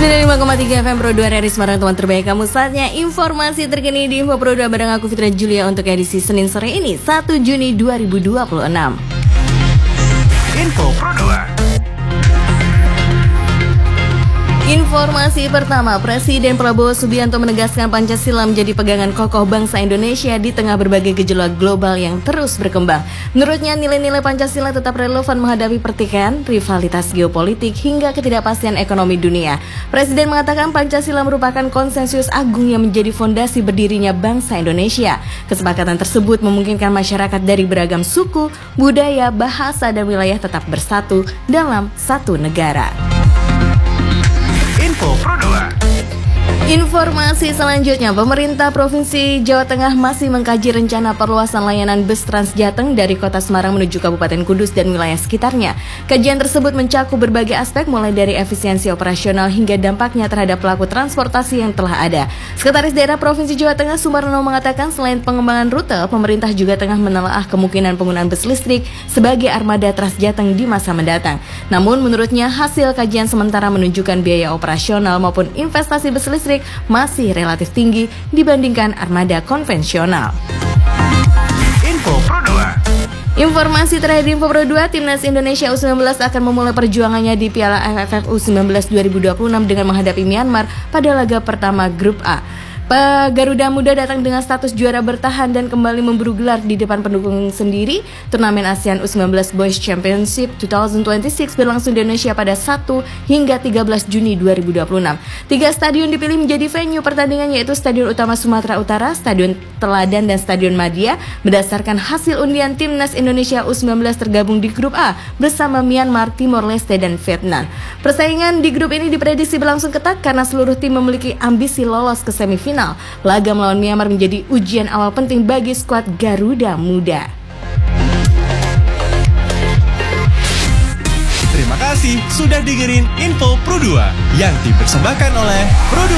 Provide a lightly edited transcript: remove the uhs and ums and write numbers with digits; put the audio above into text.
95,3 FM Pro 2 RRI Semarang, teman terbaik kamu. Saatnya informasi terkini di Info Pro 2 bareng aku Fitra Julia untuk edisi Senin sore ini 1 Juni 2026. Info Pro 2. Informasi pertama, Presiden Prabowo Subianto menegaskan Pancasila menjadi pegangan kokoh bangsa Indonesia di tengah berbagai gejolak global yang terus berkembang. Menurutnya, nilai-nilai Pancasila tetap relevan menghadapi pertikaian, rivalitas geopolitik, hingga ketidakpastian ekonomi dunia. Presiden mengatakan Pancasila merupakan konsensus agung yang menjadi fondasi berdirinya bangsa Indonesia. Kesepakatan tersebut memungkinkan masyarakat dari beragam suku, budaya, bahasa, dan wilayah tetap bersatu dalam satu negara. Info Pro 2. Informasi selanjutnya, pemerintah Provinsi Jawa Tengah masih mengkaji rencana perluasan layanan bus Transjateng dari Kota Semarang menuju Kabupaten Kudus dan wilayah sekitarnya. Kajian tersebut mencakup berbagai aspek mulai dari efisiensi operasional hingga dampaknya terhadap pelaku transportasi yang telah ada. Sekretaris Daerah Provinsi Jawa Tengah Sumarno mengatakan selain pengembangan rute, pemerintah juga tengah menelaah kemungkinan penggunaan bus listrik sebagai armada Transjateng di masa mendatang. Namun menurutnya hasil kajian sementara menunjukkan biaya operasional maupun investasi bus listrik masih relatif tinggi dibandingkan armada konvensional. Info Pro 2. Informasi terakhir di Info Pro 2, Timnas Indonesia U19 akan memulai perjuangannya di Piala AFF U19 2026 dengan menghadapi Myanmar pada laga pertama Grup A. Garuda Muda datang dengan status juara bertahan dan kembali memburu gelar di depan pendukung sendiri. Turnamen ASEAN U19 Boys Championship 2026 berlangsung di Indonesia pada 1 hingga 13 Juni 2026. 3 stadion dipilih menjadi venue pertandingan, yaitu Stadion Utama Sumatera Utara, Stadion Teladan, dan Stadion Madia. Berdasarkan hasil undian, Timnas Indonesia U19 tergabung di Grup A bersama Myanmar, Timor Leste, dan Vietnam. Persaingan di grup ini diprediksi berlangsung ketat karena seluruh tim memiliki ambisi lolos ke semifinal. Laga melawan Myanmar menjadi ujian awal penting bagi skuad Garuda Muda. Terima kasih sudah dengerin Info Pro 2 yang dipersembahkan oleh Pro 2.